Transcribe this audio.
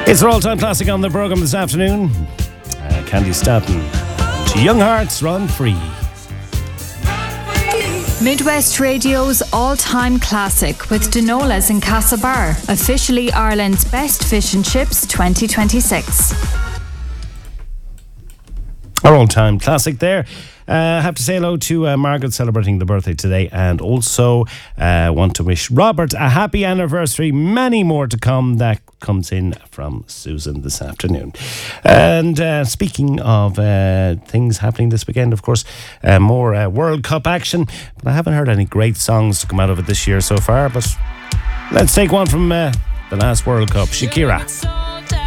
It's an all-time classic on the programme this afternoon. Candy Staton. To Young Hearts Run Free. Midwest Radio's all-time classic with Dinolas in Castlebar, officially Ireland's best fish and chips 2026. Our all-time classic there. I have to say hello to Margaret celebrating the birthday today, and also want to wish Robert a happy anniversary. Many more to come. That comes in from Susan this afternoon. And speaking of things happening this weekend, of course, more World Cup action. But I haven't heard any great songs to come out of it this year so far. But let's take one from the last World Cup, Shakira.